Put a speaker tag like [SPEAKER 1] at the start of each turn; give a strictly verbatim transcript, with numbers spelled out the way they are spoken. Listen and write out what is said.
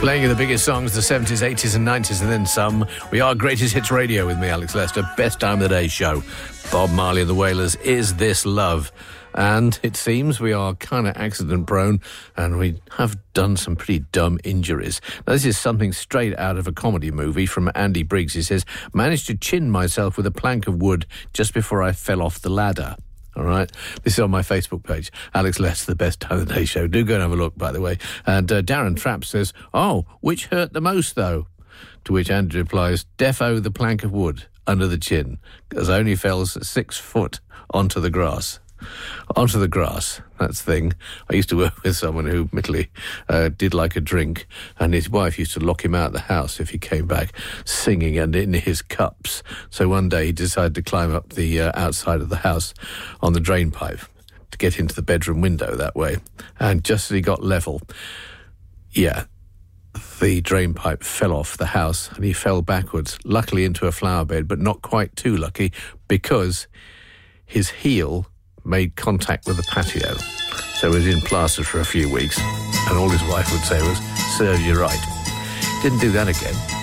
[SPEAKER 1] Playing the biggest songs, the seventies, eighties and nineties and then some. We are Greatest Hits Radio with me, Alex Lester. Best time of the day show. Bob Marley and the Wailers, Is This Love? And it seems we are kind of accident prone and we have done some pretty dumb injuries. Now, this is something straight out of a comedy movie from Andy Briggs. He says, managed to chin myself with a plank of wood just before I fell off the ladder. All right. This is on my Facebook page. Alex Lester, the best time of the day show. Do go and have a look, by the way. And uh, Darren Trapp says, oh, which hurt the most, though? To which Andrew replies, defo the plank of wood under the chin, because I only fell six foot onto the grass. Onto the grass, that's the thing. I used to work with someone who admittedly uh, did like a drink, and his wife used to lock him out of the house if he came back singing and in his cups. So one day he decided to climb up the uh, outside of the house on the drain pipe to get into the bedroom window that way. And just as he got level, yeah, the drain pipe fell off the house and he fell backwards, luckily into a flower bed, but not quite too lucky because his heel made contact with the patio. So he was in plaster for a few weeks, and all his wife would say was, serves you right. Didn't do that again.